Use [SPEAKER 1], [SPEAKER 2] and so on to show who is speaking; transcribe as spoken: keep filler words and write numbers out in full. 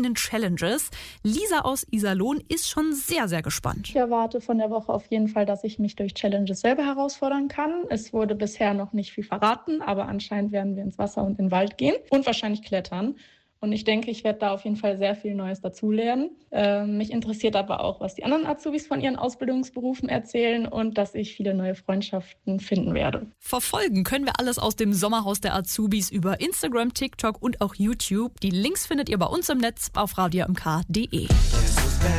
[SPEAKER 1] eigenen Challenges. Lisa aus Iserlohn ist schon sehr, sehr gespannt.
[SPEAKER 2] Ich erwarte von der Woche auf jeden Fall, dass ich mich durch Challenges selber herausfordern kann. Es wurde bisher noch nicht viel verraten, aber anscheinend werden wir ins Wasser und in den Wald gehen und wahrscheinlich klettern. Und ich denke, ich werde da auf jeden Fall sehr viel Neues dazulernen. Äh, mich interessiert aber auch, was die anderen Azubis von ihren Ausbildungsberufen erzählen und dass ich viele neue Freundschaften finden werde.
[SPEAKER 1] Verfolgen können wir alles aus dem Sommerhaus der Azubis über Instagram, TikTok und auch YouTube. Die Links findet ihr bei uns im Netz auf radio m k punkt d e.